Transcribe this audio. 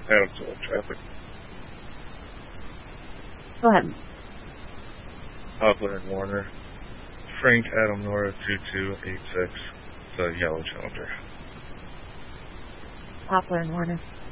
Adamsville traffic. Go ahead. Poplar and Warner. Frank Adam Nora 2286. It's a yellow Challenger. Poplar and Warner.